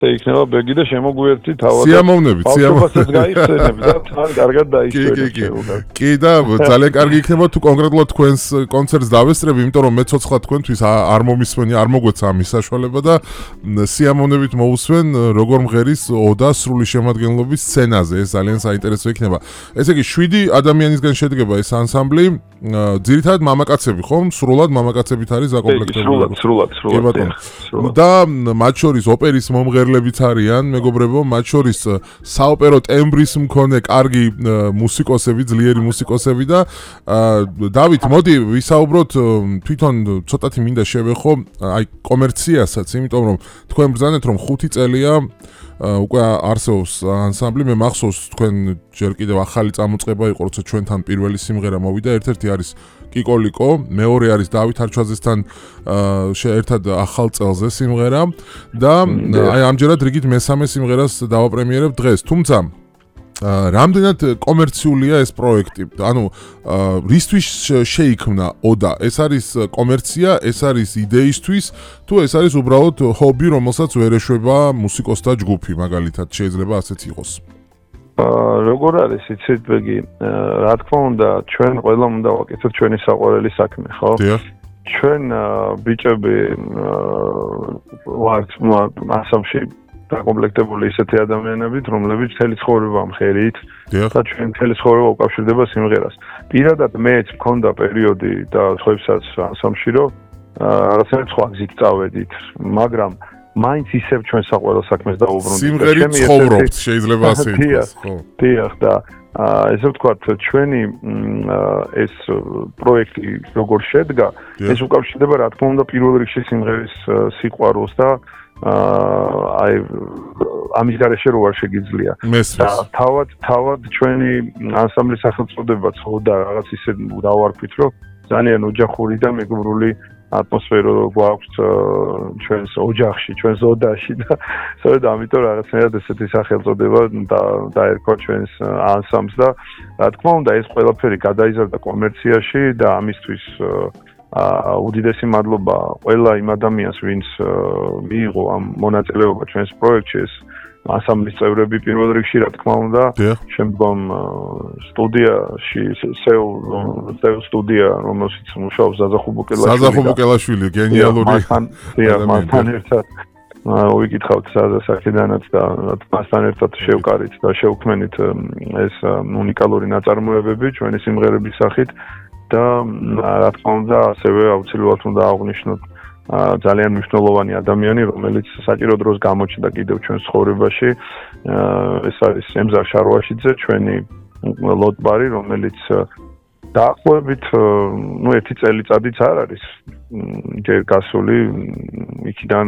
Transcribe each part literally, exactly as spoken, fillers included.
იქნება ბეგი და შემოგვიერთი თავად. სიამოვნებით, სიამოვნებით გაიხსენებ და თან კარგად დაიშვენ. კი და ძალიან კარგი იქნება თუ კონკრეტულად თქვენს კონცერტს დავესწრები, იმიტომ რომ მე ცოცხლად თქვენთვის არ მომისმენი, არ მოგვეცა ამის საშუალება და სიამოვნებით მოусვენ როგორ მღერის ოდა სრული შემადგენლობის სცენაზე. ეს ძალიან საინტერესო იქნება. ესე იგი შვიდი ადამიანისგან შედგება ეს ანსამბლი, ძირითადად მამაკაცები ხომ? სრულად მამაკაცებით არის სრულად, დაკომპლექტებული. სრულად, სრულად. და მათ შორის ოპერის მომღერლებიც არიან, მეგობრებო, მათ შორის საოპერო ტემბრის მქონე კარგი მუსიკოსები, ძლიერი მუსიკოსები და დავით, მოდი ვისაუბროთ თვითონ ცოტათი მინდა შევეხო აი კომერციასაც, იმიტომ რომ თქვენ ბრძანეთ რომ ხუთი წელია უკვე არსებობს ანსამბლი, მე მახსოვს თქვენ ჯერ კიდევ ახალი წამოწყება იყო, როცა ჩვენთან პირველი სიმღერა მოვიდა, ერთ-ერთი არის კიკოლიკო, მეორე არის დავით არჩვაძესთან ერთად ახალ წელზე სიმღერა და აი ამჯერად რიგით მესამე სიმღერას დავაპრემიერებ დღეს. თუმცა რამდენად კომერციულია ეს პროექტი? ანუ რისთვის შეიქმნა ოდა? ეს არის კომერცია, ეს არის იდეისთვის, თუ ეს არის უბრალოდ ჰობი, რომელსაც ვერ ეშვება მუსიკოსთა ჯგუფი, მაგალითად, შეიძლება ასეც იყოს. როგორ არის იცით ბეგი, რა თქმა უნდა, ჩვენ ყველამ უნდა ვაკეთოთ ჩვენი საყვარელი საქმე, ხო? დიახ. ჩვენ ბიჭები ვართ მასამში დაკომპლექტებული ისეთი ადამიანებით, რომლებიც მთელი ცხოვრება ამხერით და ჩვენ მთელი ცხოვრება უკავშირდება სიმღერას. პირადად მეც მქონდა პერიოდი და სხვებსაც ანსამბლში, რომ რაღაცნაირად სხვა გზით წავედით, მაგრამ მაინც ისევ ჩვენ საყვარელ საქმეს დავუბრუნდით. სიმღერით ცხოვრობთ, შეიძლება ასე ითქვას, ხო? დიახ, და ესე ვთქვათ, ჩვენი ეს პროექტი როგორ შედგა, ეს უკავშირდება რა თქმა უნდა პირველ რიგში სიმღერის სიყვარულს და აი ამის გარეშე რო არ შეგიძლია. და თავად თავად ჩვენი ანსამბლის სახელწოდებაც ხო და რაღაც ისე დავარქვით, რომ ძალიან ოჯახური და მეგობრული ატმოსფერო გვაქვს ჩვენს ოჯახში, ჩვენს ოდაში და სწორედ ამიტომ რაღაცნაირად ესეთი სახელწოდება დაერქვა ჩვენს ანსამბლს და რა თქმა უნდა ეს ყველაფერი გადაიზარდა კომერციაში და ამისთვის უდიდესი მადლობა ყველა იმ ადამიანს, ვინც მიიღო ამ მონაწილეობა ჩვენს პროექტში, ეს ანსამბლის წევრები პირველ რიგში, რა თქმა უნდა, შემდგომ სტუდიაში, სეულ სტუდია, რომელშიც მუშაობს ზაზა ხუბუკელაშვილი. ზაზა ხუბუკელაშვილი, გენიალური. მასთან ერთად ვიკითხავთ ზაზას აქედანაც და მასთან ერთად შევკარით და შევქმნით ეს უნიკალური ნაწარმოებები ჩვენი სიმღერების სახით. და რა თქმა უნდა, ასევე აუცილებლად უნდა აღვნიშნოთ ძალიან მნიშვნელოვანი ადამიანი, რომელიც საჭირო დროს გამოჩნდა კიდევ ჩვენს ცხოვრებაში. ეს არის ემზარ შარვაშიძე, ჩვენი ლოტბარი, რომელიც დაახლოებით ნუ ერთი წელიწადიც არ არის ჯერ გასული, იქიდან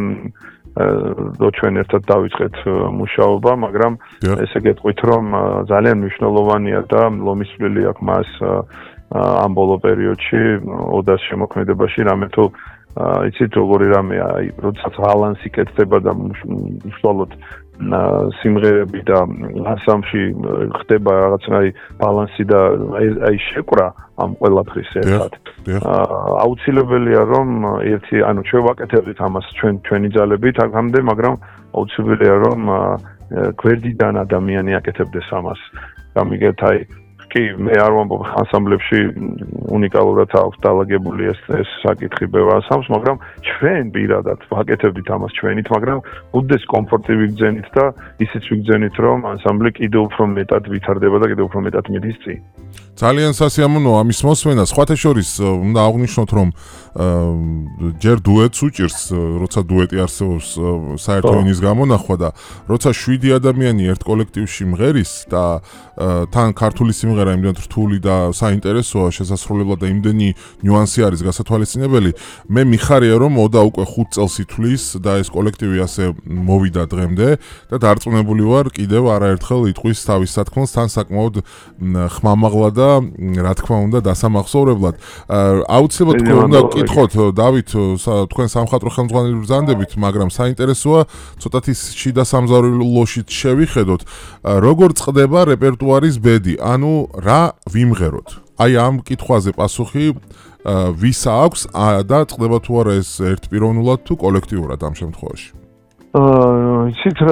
რო ჩვენ ერთად დავიწყეთ მუშაობა, მაგრამ ესე გეტყვით, რომ ძალიან მნიშვნელოვანია და ლომისვლილი აქვს მას ამ ბოლო პერიოდში ოდას შემოქმედებაში, რამე თუ იცით როგორი რამეა, აი როდესაც ბალანსი კეთდება და უშუალოდ სიმღერები და ანსამბლში ხდება რაღაცნაირი ბალანსი და აი შეკვრა ამ ყველაფრის ერთად. აუცილებელია რომ ერთი, ანუ ჩვენ ვაკეთებდით ამას ჩვენ ჩვენი ძალებით აქამდე, მაგრამ აუცილებელია რომ გვერდიდან ადამიანი აკეთებდეს ამას. გამიგეთ, აი კი, მე არ ვამბობ ანსამბლებში უნიკალურად აქვს დალაგებული ეს ეს საკითხი ბევრ ანსამბლს, მაგრამ ჩვენ პირადად ვაკეთებდით ამას ჩვენით, მაგრამ უდდეს კომფორტი ვიგზენით და ისიც ვიგზენით, რომ ანსამბლი კიდევ უფრო მეტად ვითარდება და კიდევ უფრო მეტად მიდის წინ. ძალიან სასიამოვნოა ამის მოსმენა. სხვათა შორის უნდა აღვნიშნოთ, რომ ჯერ დუეტს უჭირს, როცა დუეტი არსებობს საერთო ენის გამონახვა და როცა შვიდი ადამიანი ერთ კოლექტივში მღერის და თან ქართული სიმღერა იმდენად რთული და საინტერესოა შესასრულებლად და იმდენი ნიუანსი არის გასათვალისწინებელი, მე მიხარია რომ ოდა უკვე ხუთ წელს ითვლის და ეს კოლექტივი ასე მოვიდა დღემდე და დარწმუნებული ვარ კიდევ არაერთხელ იტყვის თავის სათქმელს თან საკმაოდ ხმამაღლა და რა თქმა უნდა დასამახსოვრებლად. აუცილებლად თქვენ უნდა გკითხოთ დავით თქვენ სამხატვრო ხელმძღვანელი ბრძანდებით, მაგრამ საინტერესოა ცოტათი შიდა სამზარეულოშიც შევიხედოთ, როგორ წყდება რეპერტუარის ბედი, ანუ რა ვიმღეროთ. აი ამ კითხვაზე პასუხი ვის აქვს და წყდება თუ არა ეს ერთპიროვნულად თუ კოლექტიურად ამ შემთხვევაში. აა იცით